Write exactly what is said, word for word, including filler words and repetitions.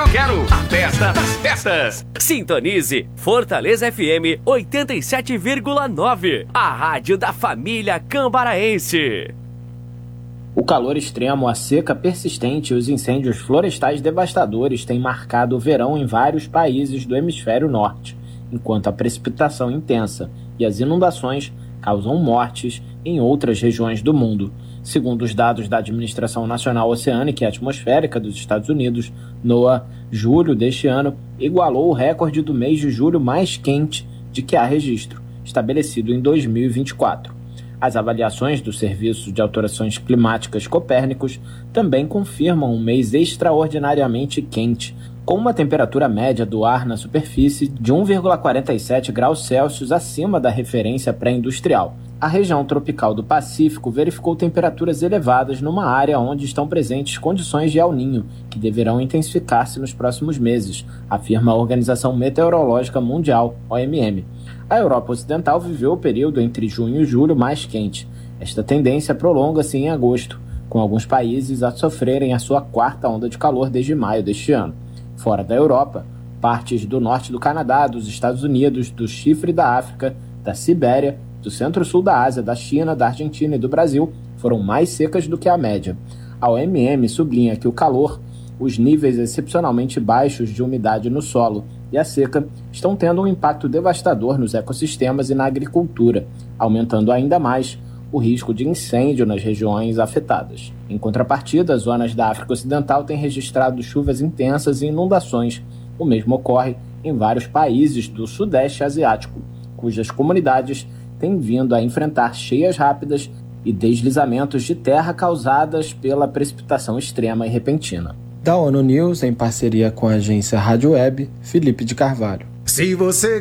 quero, quero. A festa das festas. Sintonize Fortaleza F M oitenta e sete vírgula nove. A rádio da família cambaraense. O calor extremo, a seca persistente e os incêndios florestais devastadores têm marcado o verão em vários países do hemisfério norte, enquanto a precipitação intensa e as inundações causam mortes em outras regiões do mundo. Segundo os dados da Administração Nacional Oceânica e Atmosférica dos Estados Unidos, NOAA, julho deste ano igualou o recorde do mês de julho mais quente de que há registro, estabelecido em dois mil e vinte e quatro. As avaliações do Serviço de Alterações Climáticas Copérnicos também confirmam um mês extraordinariamente quente, com uma temperatura média do ar na superfície de um vírgula quarenta e sete graus Celsius acima da referência pré-industrial. A região tropical do Pacífico verificou temperaturas elevadas numa área onde estão presentes condições de El Niño, que deverão intensificar-se nos próximos meses, afirma a Organização Meteorológica Mundial, O M M. A Europa Ocidental viveu o período entre junho e julho mais quente. Esta tendência prolonga-se em agosto, com alguns países a sofrerem a sua quarta onda de calor desde maio deste ano. Fora da Europa, partes do norte do Canadá, dos Estados Unidos, do Chifre da África, da Sibéria, do centro-sul da Ásia, da China, da Argentina e do Brasil foram mais secas do que a média. A O M M sublinha que o calor, os níveis excepcionalmente baixos de umidade no solo e a seca estão tendo um impacto devastador nos ecossistemas e na agricultura, aumentando ainda mais o risco de incêndio nas regiões afetadas. Em contrapartida, as zonas da África Ocidental têm registrado chuvas intensas e inundações. O mesmo ocorre em vários países do Sudeste Asiático, cujas comunidades têm vindo a enfrentar cheias rápidas e deslizamentos de terra causadas pela precipitação extrema e repentina. Da ONU News, em parceria com a agência Rádio Web, Felipe de Carvalho. Se você